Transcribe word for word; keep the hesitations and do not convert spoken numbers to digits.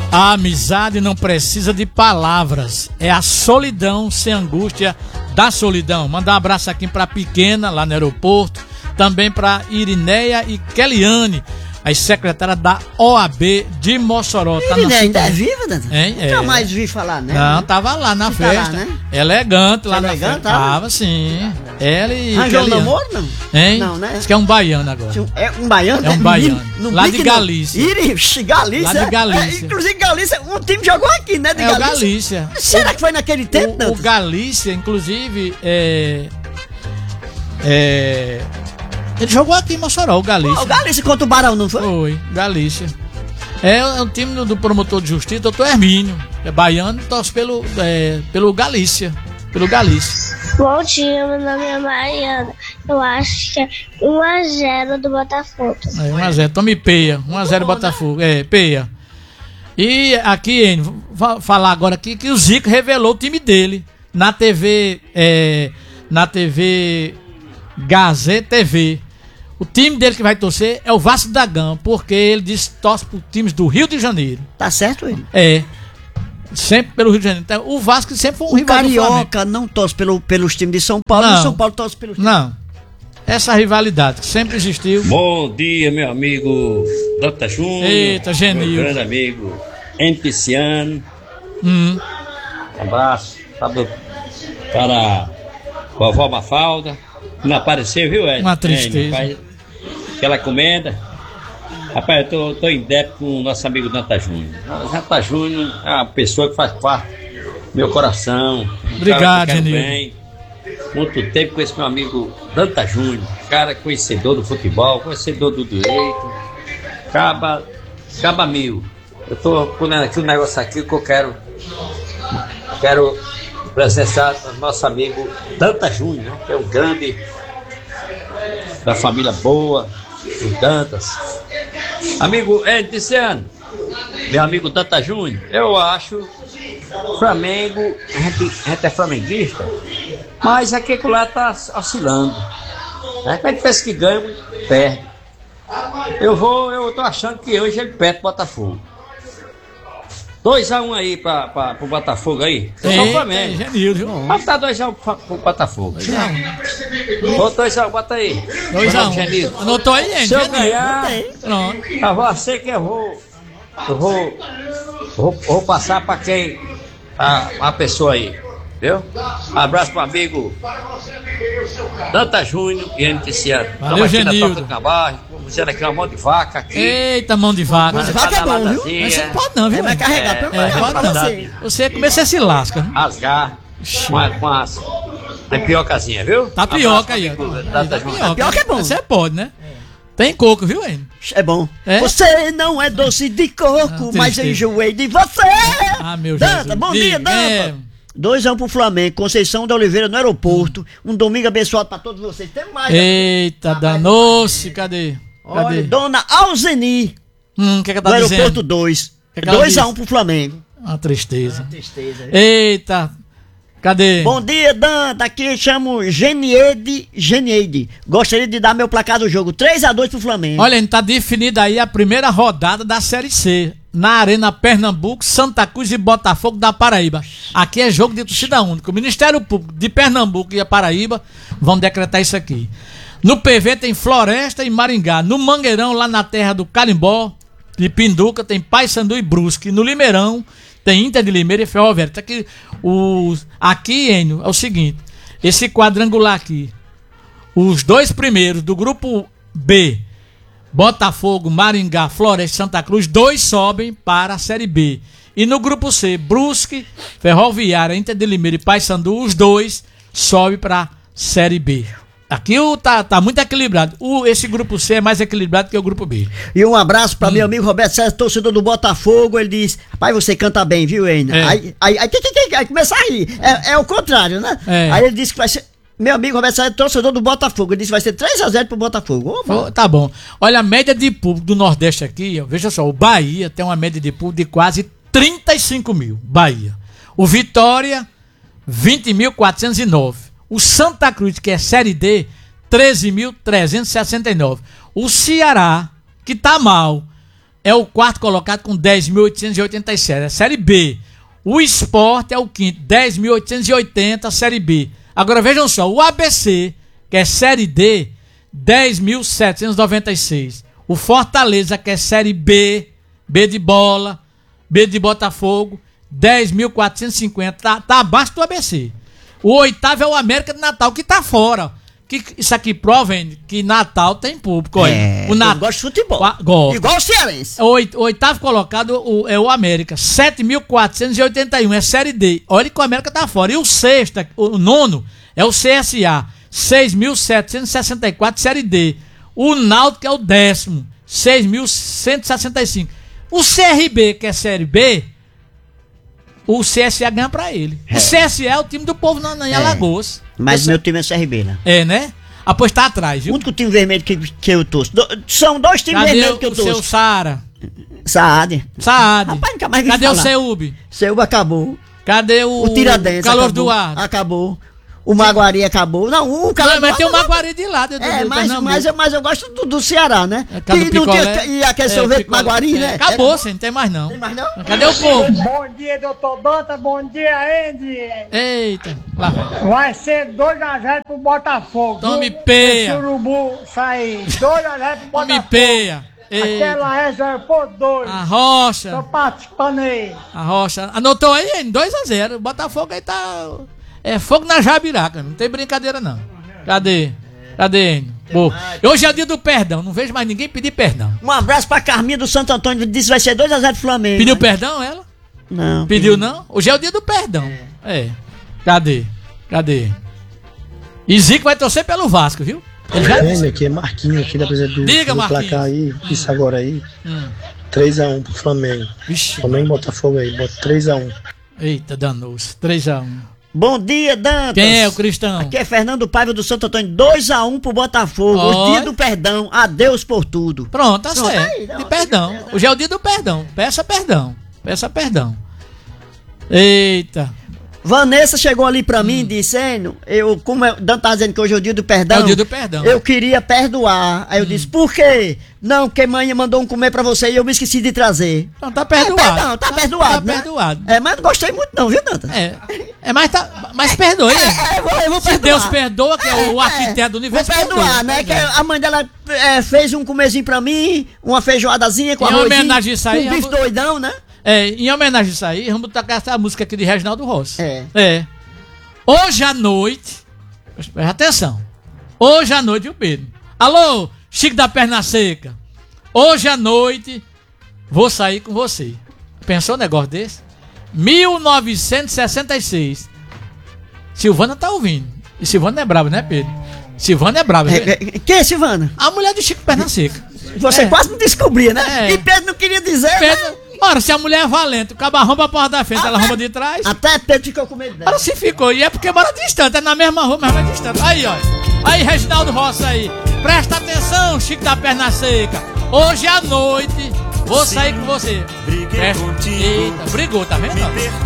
A amizade não precisa de palavras, é a solidão sem angústia da solidão. Mandar um abraço aqui pra Pequena, lá no aeroporto, também pra Irineia e Keliane, as secretárias da O A B de Mossoró. Tá Irineia ainda é viva, Dana? Hein? É. Nunca mais vi falar, né? Não, tava lá na Você festa. tá lá, né? Elegante lá Elegante, na festa. tava? Tava, sim. Ela e Arranjou um Keliane. namoro, não? Hein? Não, né? Diz que é um baiano agora. É um baiano? É um baiano. No Lá Bic, de Galícia. Ixi, Galícia. Lá de Galícia. É, inclusive, Galícia, um time jogou aqui, né? De É o Galícia. Galícia. Será que foi naquele tempo, O, não? o Galícia, inclusive, é, é, ele jogou aqui em Mossoró, o Galícia. O Galícia contra o Barão, não foi? Foi, Galícia. É, é um time do, do promotor de justiça, doutor Hermínio. É baiano, torce pelo, é, pelo Galícia. Pelo Galícia. Bom dia, meu nome é Mariana. Eu acho que é um a zero do Botafogo. É, um a zero. Tome peia. um a zero Botafogo. É, peia. E aqui, hein, vou falar agora aqui que o Zico revelou o time dele na T V, é, na T V Gazeta T V. O time dele que vai torcer é o Vasco da Gama, porque ele diz que torce por times do Rio de Janeiro. Tá certo ele? É. Sempre pelo Rio de Janeiro. Então, o Vasco sempre foi um o rival do Flamengo. Carioca não torce pelo, pelos times de São Paulo, Não. e São Paulo torce pelos times. Não. Essa rivalidade que sempre existiu. Bom dia, meu amigo Danta Júnior. Eita, Genil. Meu grande amigo Enticiano. Hum. Um abraço. Sabe, para a vovó Mafalda. Não apareceu, viu, Ed? Uma tristeza. É, rapaz, aquela comenda. Rapaz, eu tô, tô em débito com o nosso amigo Danta Júnior. O Danta Júnior é uma pessoa que faz parte do meu coração. Um Obrigado, Genil. Genil. Muito tempo com esse meu amigo Danta Júnior, cara conhecedor do futebol, conhecedor do direito, caba, caba mil. Eu tô colhendo aqui um negócio aqui que eu quero, quero presenciar o nosso amigo Danta Júnior, né, que é um grande da família boa, os Dantas. Amigo Ediciano, meu amigo Danta Júnior, eu acho Flamengo, a gente, a gente é flamenguista, mas aquele lá tá oscilando. Né? A gente pensa que ganha, perde. Eu vou, eu tô achando que hoje ele perde o Botafogo. dois a um aí pra, pra, pro Botafogo aí. Eu sou o Flamengo. Vamos botar dois a um pro Botafogo. dois a um. Ô, dois a um, bota aí. dois a um. Anotou aí, hein? Se eu Genil. ganhar, Pronto. eu vou ser que eu vou. Eu vou. Vou, vou passar pra quem? A, a pessoa aí. Viu? Abraço pro amigo Danta Júnior e Enticiano. Valeu, Genildo. Dizendo aqui uma mão de vaca aqui. Eita, mão de vaca. Mão de vaca é bom, viu? Mas você não pode não, viu? Vai carregar é, pra, é, pra, pode pra não. você. Você começa a se lasca. Né? Rasgar com, a, com as tapiocazinha, viu? Tapioca aí, ó. Tapioca. Tapioca é bom. Você pode, né? Tem coco, viu, hein? É bom. É? Você não é doce de coco, Ah, mas eu tristeza. enjoei de você. Ah, meu Danta, Jesus. bom dia, Diga, Danta. é. dois a um pro Flamengo, Conceição da Oliveira no aeroporto. Um domingo abençoado pra todos vocês. Tem mais. Eita, danou-se. Cadê? Olha, Cadê? Dona Alzeni, Hum, o que é que do tá aeroporto dizendo? dois. Que que ela dois a um disse? pro Flamengo. Uma tristeza. Tristeza. Eita. Cadê? Bom dia, Danta. Aqui eu chamo Genieide. Genieide. Gostaria de dar meu placar do jogo. três a dois pro Flamengo. Olha, tá definida aí a primeira rodada da Série C. Na Arena Pernambuco, Santa Cruz e Botafogo da Paraíba. Aqui é jogo de torcida única. O Ministério Público de Pernambuco e a Paraíba vão decretar isso aqui. No P V tem Floresta e Maringá. No Mangueirão, lá na terra do Carimbó, de Pinduca, tem Paysandu e Brusque. No Limeirão, tem Inter de Limeira e Ferroviária. Tá aqui, os, aqui, Enio, é o seguinte. Esse quadrangular aqui. Os dois primeiros do grupo B, Botafogo, Maringá, Floresta e Santa Cruz, dois sobem para a Série B. E no grupo C, Brusque, Ferroviária, Inter de Limeira e Paysandu, os dois sobem para a Série B. Aqui o, tá, tá muito equilibrado. O, esse grupo C é mais equilibrado que o grupo B. E um abraço pra hum. meu amigo Roberto César, torcedor do Botafogo. Ele diz: rapaz, você canta bem, viu, Enio? É. Aí, aí, aí, aí, aí, aí começa a rir. É, é o contrário, né? É. Aí ele disse que vai ser. Meu amigo Roberto César, torcedor do Botafogo. Ele disse que vai ser três a zero pro Botafogo. Ô, Oh, tá bom. Olha, a média de público do Nordeste aqui, ó, veja só, o Bahia tem uma média de público de quase trinta e cinco mil. Bahia. O Vitória, vinte mil quatrocentos e nove. O Santa Cruz, que é Série D, treze mil trezentos e sessenta e nove. O Ceará, que tá mal, é o quarto colocado com dez mil oitocentos e oitenta e sete, é a Série B. O Sport é o quinto, dez mil oitocentos e oitenta, Série B. Agora vejam só, o A B C, que é Série D, dez mil setecentos e noventa e seis. O Fortaleza, que é Série B, B de bola, B de Botafogo, dez mil quatrocentos e cinquenta, tá, tá abaixo do A B C. O oitavo é o América de Natal, que tá fora. Que, isso aqui prova, hein, que Natal tem público. Olha. É, O Natal gosto de futebol. Ah, gosto. Igual o cearense. O oit- o oitavo colocado o- é o América, sete mil quatrocentos e oitenta e um, é Série D. Olha que o América tá fora. E o sexto, o nono, é o C S A, seis mil setecentos e sessenta e quatro, Série D. O Náutico é o décimo, seis mil cento e sessenta e cinco. O C R B, que é Série B, o C S A ganha pra ele. É. O C S A é o time do povo na, na em É. Alagoas. Mas Esse- meu time é C R B, né? É, né? Após tá atrás, O viu? único time vermelho que, que eu torço. Do- são dois times Cadê vermelhos o, que eu o seu torço. Sara? Saad. Saad. Rapaz, nunca mais vi Cadê o falar. Seub? Seu acabou. Cadê o, O Tiradentes calor acabou. do ar? Acabou. O Maguari acabou. Não, o calor Não, do mas ar. tem o não- Maguari de lado. eu É, do mas, Pernambuco. mas, eu, mas eu gosto do, do Ceará, né? É, cadê o Que não tinha, picolé? e aquele É, sorvete picolé. Maguari, É, né? Acabou, Era- sim, não tem mais não. Tem mais não? Cadê o povo? Bom dia, doutor Danta. Bom dia, Andy. Eita, lá. Vai ser dois a zero pro Botafogo. Tome viu? peia. Esse urubu sair. dois a zero pro Homem Botafogo. peia. Eita. Aquela é zero por dois. A Tô Rocha. participando aí. A Rocha. Anotou aí, hein? dois a zero. O Botafogo aí tá... É fogo na jabiraca. Não tem brincadeira, não. Cadê? Cadê, hein? Pô, hoje é o dia do perdão. Não vejo mais ninguém pedir perdão. Um abraço pra Carminha do Santo Antônio. Disse que vai ser dois a zero pro Flamengo. Pediu perdão, ela? Não. Pediu não? Hoje é o dia do perdão. É. Cadê? Cadê? E Zico vai torcer pelo Vasco, viu? Ele já... Entende? Aqui é Marquinhos, aqui da presença do, Diga, do Marquinhos. placar aí, isso agora aí. Hum. três a um pro Flamengo. Vixe. Flamengo e Botafogo aí, bota três a um. Eita, danou-se. três a um. Bom dia, Dantas. Quem é o cristão? Aqui é Fernando Paiva do Santo Antônio. dois a um pro Botafogo. Oi. O dia do perdão. Adeus por tudo. Pronto, tá Pronto, certo. aí, não, de perdão. Hoje é o dia do perdão. Peça perdão. Peça perdão. Eita. Vanessa chegou ali pra mim e disse, Enio, eu, como eu, Dan tá dizendo que hoje é o dia do perdão. É o dia do perdão. Eu queria perdoar. Aí eu disse, por quê? Não, porque mãe mandou um comer pra você e eu me esqueci de trazer. Não, tá perdoado. É, perdão, tá perdoado, Tá né? perdoado. É, mas não gostei muito não, viu, Dantas? É. É mais, tá, mas perdoe. né? É, eu vou, eu vou Se perdoar. Deus perdoa, que é o arquiteto do universo. Vou perdoar, perdoa, né? Que perdoa. a mãe dela é, fez um comezinho pra mim, uma feijoadazinha com Em arrozinho, homenagem a isso aí, com bife vamos- doidão, né? É, em homenagem a isso aí, vamos tocar essa música aqui de Reginaldo Rossi. É. É. Hoje à noite, presta atenção. Hoje à noite, viu, Pedro? Alô, Chico da Perna Seca. Hoje à noite, vou sair com você. Pensou um negócio desse? mil novecentos e sessenta e seis. Silvana tá ouvindo. E Silvana é brava, né, Pedro? Silvana é brava. É, viu? é, Quem é, Silvana? A mulher do Chico Perna Seca. Você É. quase me descobria, né? É. E Pedro não queria dizer, né? Pedro, ora, se a mulher é valente, o cabo arromba a porta da frente, ela arromba de trás. Até Pedro ficou com medo dela. Ela se ficou, e é porque mora distante, é na mesma rua, mas é distante. Aí, ó. Aí, Reginaldo Rossi aí. Presta atenção, Chico da Perna Seca. Hoje à noite, vou sair com você. Briguei Presta- contigo. Eita, brigou, tá vendo? Me perdoa.